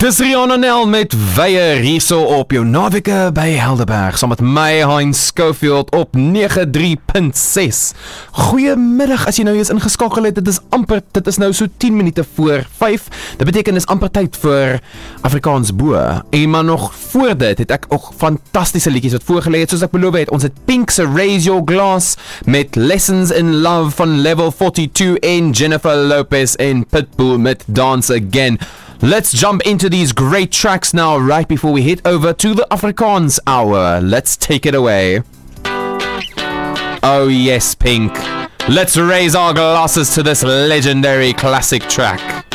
Dis Rihanna Nel met Weier hierso op jou naweke by Helderberg, saam met my Heinz Schofield op 93.6. Goeiemiddag as jy nou eens ingeskakel het. Dit is nou so 10 minute voor 5. Dit beteken is amper tyd vir Afrikaans bo. En maar nog voor dit het ek ook fantastiese liedjies wat voorgelê het, soos ek beloof het. Ons het Pink se Raise Your Glass met Lessons in Love van Level 42 en Jennifer Lopez en Pitbull met Dance Again. Let's jump into these great tracks now, right before we head over to the Afrikaans hour. Let's take it away. Oh yes, Pink. Let's raise our glasses to this legendary classic track.